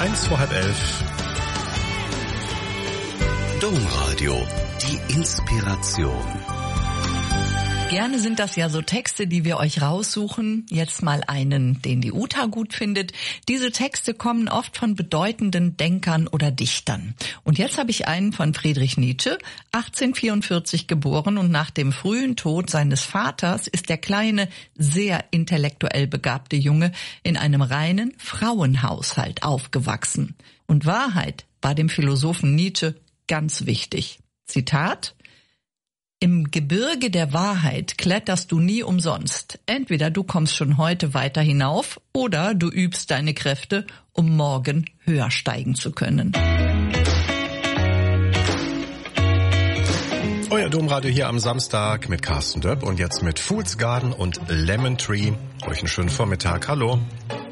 11:01. Domradio, die Inspiration. Gerne sind das ja so Texte, die wir euch raussuchen. Jetzt mal einen, den die Uta gut findet. Diese Texte kommen oft von bedeutenden Denkern oder Dichtern. Und jetzt habe ich einen von Friedrich Nietzsche, 1844 geboren, und nach dem frühen Tod seines Vaters ist der kleine, sehr intellektuell begabte Junge in einem reinen Frauenhaushalt aufgewachsen. Und Wahrheit war dem Philosophen Nietzsche ganz wichtig. Zitat: Im Gebirge der Wahrheit kletterst du nie umsonst. Entweder du kommst schon heute weiter hinauf oder du übst deine Kräfte, um morgen höher steigen zu können. Euer Domradio hier am Samstag mit Carsten Döpp und jetzt mit Fool's Garden und Lemon Tree. Euch einen schönen Vormittag. Hallo.